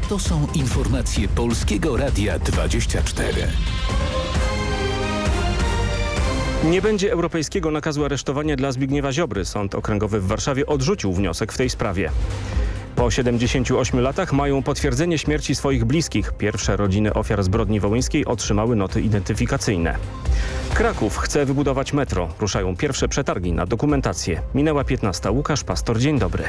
To są informacje Polskiego Radia 24. Nie będzie europejskiego nakazu aresztowania dla Zbigniewa Ziobry. Sąd Okręgowy w Warszawie odrzucił wniosek w tej sprawie. Po 78 latach mają potwierdzenie śmierci swoich bliskich. Pierwsze rodziny ofiar zbrodni wołyńskiej otrzymały noty identyfikacyjne. Kraków chce wybudować metro. Ruszają pierwsze przetargi na dokumentację. Minęła 15. Łukasz Pastor, dzień dobry.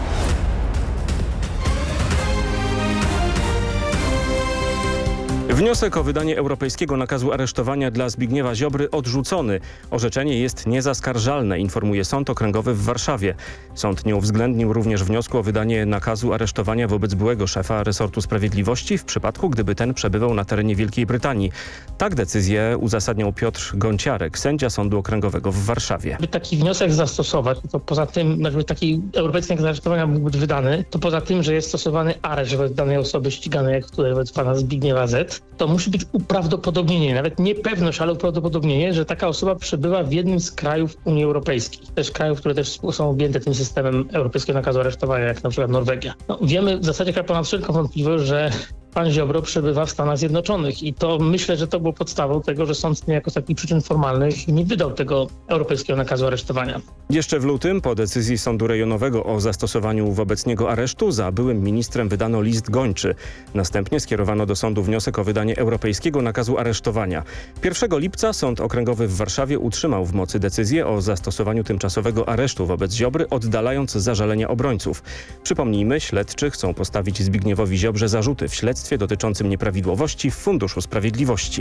Wniosek o wydanie europejskiego nakazu aresztowania dla Zbigniewa Ziobry odrzucony. Orzeczenie jest niezaskarżalne, informuje Sąd Okręgowy w Warszawie. Sąd nie uwzględnił również wniosku o wydanie nakazu aresztowania wobec byłego szefa resortu sprawiedliwości w przypadku, gdyby ten przebywał na terenie Wielkiej Brytanii. Tak decyzję uzasadniał Piotr Gonciarek, sędzia Sądu Okręgowego w Warszawie. By taki wniosek zastosować, to poza tym, żeby taki europejski nakaz aresztowania mógł być wydany, to poza tym, że jest stosowany areszt wobec danej osoby ściganej, jak tutaj wobec pana Zbigniewa Z., to musi być uprawdopodobnienie, nawet nie pewność, ale uprawdopodobnienie, że taka osoba przebywa w jednym z krajów Unii Europejskiej. Też krajów, które też są objęte tym systemem europejskiego nakazu aresztowania, jak na przykład Norwegia. Wiemy w zasadzie ponad wszelką wątpliwość, że pan Ziobro przebywa w Stanach Zjednoczonych i to myślę, że to było podstawą tego, że sąd niejako z takich przyczyn formalnych nie wydał tego europejskiego nakazu aresztowania. Jeszcze w lutym po decyzji Sądu Rejonowego o zastosowaniu wobec niego aresztu za byłym ministrem wydano list gończy. Następnie skierowano do sądu wniosek o wydanie europejskiego nakazu aresztowania. 1 lipca Sąd Okręgowy w Warszawie utrzymał w mocy decyzję o zastosowaniu tymczasowego aresztu wobec Ziobry, oddalając zażalenia obrońców. Przypomnijmy, śledczy chcą postawić Zbigniewowi Ziobrze zarzuty w śledztwie dotyczącym nieprawidłowości w Funduszu Sprawiedliwości.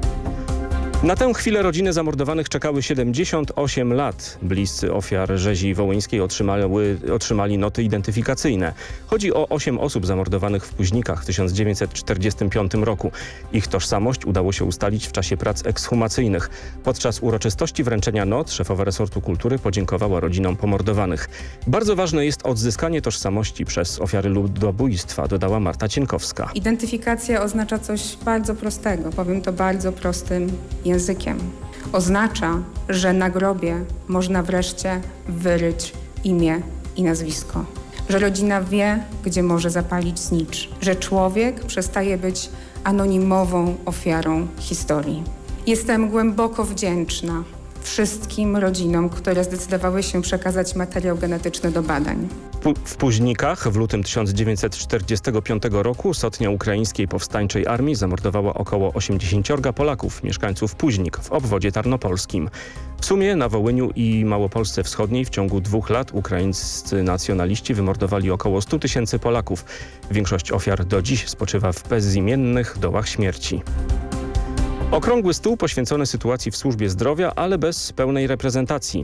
Na tę chwilę rodziny zamordowanych czekały 78 lat. Bliscy ofiar rzezi wołyńskiej otrzymali noty identyfikacyjne. Chodzi o 8 osób zamordowanych w Późnikach w 1945 roku. Ich tożsamość udało się ustalić w czasie prac ekshumacyjnych. Podczas uroczystości wręczenia not szefowa resortu kultury podziękowała rodzinom pomordowanych. Bardzo ważne jest odzyskanie tożsamości przez ofiary ludobójstwa, dodała Marta Cienkowska. Identyfikacja oznacza coś bardzo prostego, powiem to bardzo prostym językiem. Oznacza, że na grobie można wreszcie wyryć imię i nazwisko. Że rodzina wie, gdzie może zapalić znicz. Że człowiek przestaje być anonimową ofiarą historii. Jestem głęboko wdzięczna wszystkim rodzinom, które zdecydowały się przekazać materiał genetyczny do badań. W Późnikach w lutym 1945 roku sotnia ukraińskiej powstańczej armii zamordowała około 80 Polaków, mieszkańców Późnik w obwodzie tarnopolskim. W sumie na Wołyniu i Małopolsce Wschodniej w ciągu 2 lat ukraińscy nacjonaliści wymordowali około 100 000 Polaków. Większość ofiar do dziś spoczywa w bezimiennych dołach śmierci. Okrągły stół poświęcony sytuacji w służbie zdrowia, ale bez pełnej reprezentacji.